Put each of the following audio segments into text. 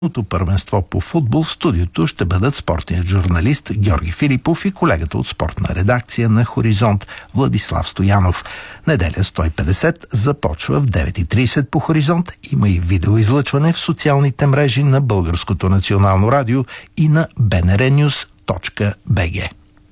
първенство по футбол. В студиото ще бъдат спортният журналист Георги Филипов и колегата от спортна редакция на Хоризонт Владислав Стоянов. Неделя 150 започва в 9:30 по Хоризонт. Има и видеоизлъчване в социалните мрежи на Българското национално радио и на bnrnews.bg.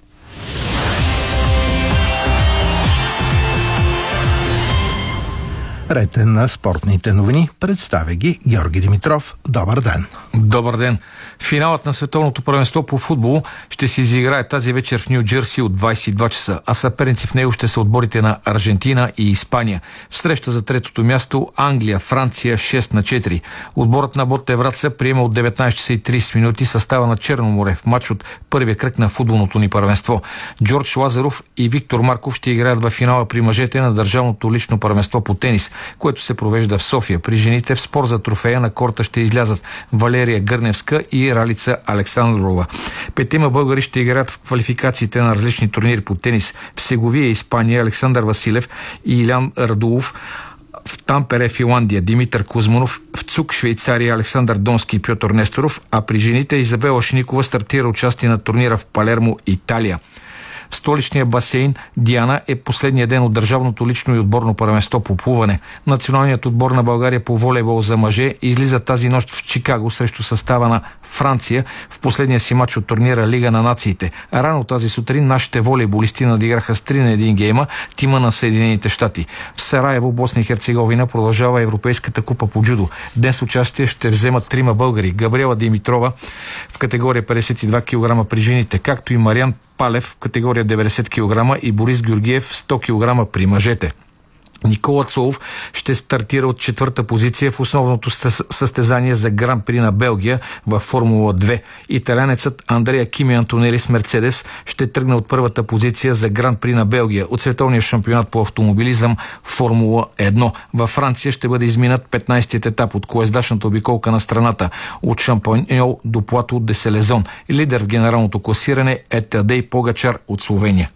Ред е на спортните новини. Представя ги Георги Димитров. Добър ден! Добър ден! Финалът на световното първенство по футбол ще се изиграе тази вечер в Ню Джерси от 22 часа, а съперници в него ще са отборите на Аржентина и Испания. В среща за третото място Англия, Франция 6-4. Отборът на Ботев Враца приема от 19 часа и 30 минути състава на Черно море в матч от първия кръг на футболното ни първенство. Джордж Лазаров и Виктор Марков ще играят във финала при мъжете на държавното лично първенство по тенис, което се провежда в София. При жените в спор за трофея на корта ще излязат Валерия Гърневска и Ралица Александрова. Петима българи ще играят в квалификациите на различни турнири по тенис в Сеговия, Испания, Александър Василев и Илян Радулов; в Тампере, Финландия, Димитър Кузманов; в ЦУК, Швейцария, Александър Донски и Пьотър Несторов, а при жените Изабела Шиникова стартира участие на турнира в Палермо, Италия. В столичния басейн Диана е последния ден от държавното лично и отборно първенство по плуване. Националният отбор на България по волейбол за мъже излиза тази нощ в Чикаго срещу състава на Франция в последния си матч от турнира Лига на нациите. Рано тази сутрин нашите волейболисти надиграха с 3-1 гейма тима на Съединените щати. В Сараево, Босна и Херцеговина продължава Европейската купа по джудо. Днес участие ще вземат трима българи: Габриела Димитрова в категория 52 кг при жените, както и Мариан Палев в категория 90 кг и Борис Георгиев в 100 кг при мъжете. Никола Цолов ще стартира от четвърта позиция в основното състезание за Гран При на Белгия във Формула 2. Италянецът Андреа Кими Антонели с Мерцедес ще тръгне от първата позиция за Гран При на Белгия от световния шампионат по автомобилизъм Формула 1. Във Франция ще бъде изминат 15-тият етап от колездачната обиколка на страната от Шампаньол до Плато де Селезон. Лидер в генералното класиране е Тадей Погачар от Словения.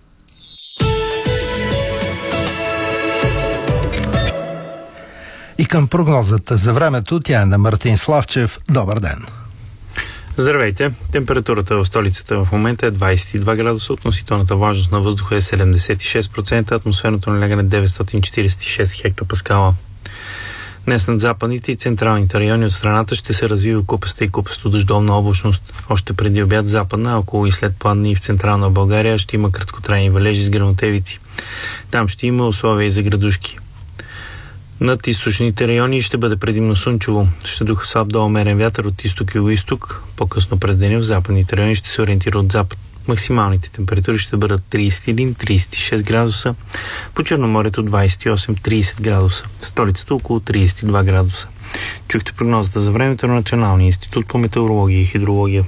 И към прогнозата за времето, тя е на Мартин Славчев. Добър ден! Здравейте! Температурата в столицата в момента е 22 градуса, относителната влажност на въздуха е 76%, атмосферното налягане 946 хектопаскала. Днес над западните и централните райони от страната ще се развива купеста и купесто дъждовна облачност. Още преди обяд западна, около и след пладне и в централна България ще има краткотрайни валежи с гръмотевици. Там ще има условия и за градушки. Над източните райони ще бъде предимно слънчево. Ще духа слаб до умерен вятър от изток и югоизток. По-късно през деня в западните райони ще се ориентира от запад. Максималните температури ще бъдат 31-36 градуса. По Черноморието 28-30 градуса. В столицата около 32 градуса. Чухте прогнозата за времето на Националния институт по метеорология и хидрология.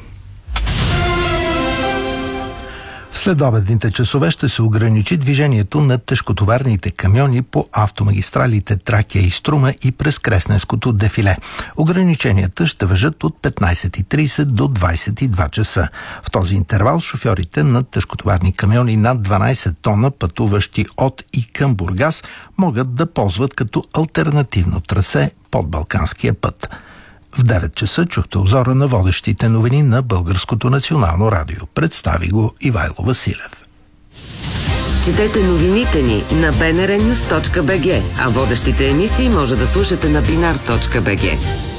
В следобедните часове ще се ограничи движението на тежкотоварните камиони по автомагистралите Тракия и Струма и през Кресненското дефиле. Ограниченията ще важат от 15:30 до 22 часа. В този интервал шофьорите на тежкотоварни камиони над 12 тона, пътуващи от и към Бургас, могат да ползват като алтернативно трасе под Балканския път. В 9 часа чухте обзора на водещите новини на Българското национално радио. Представи го Ивайло Василев. Четете новините ни на bnrnews.bg, а водещите емисии може да слушате на binar.bg.